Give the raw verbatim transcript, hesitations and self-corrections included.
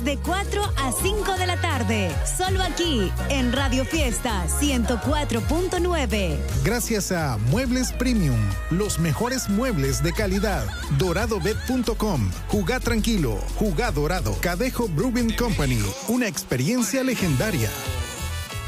de cuatro a cinco de la tarde. Solo aquí, en Radio Fiesta ciento cuatro punto nueve. Gracias a Muebles Premium, los mejores muebles de calidad. dorado bet punto com. Jugá tranquilo, jugá dorado. Cadejo Brewing Company, una experiencia legendaria.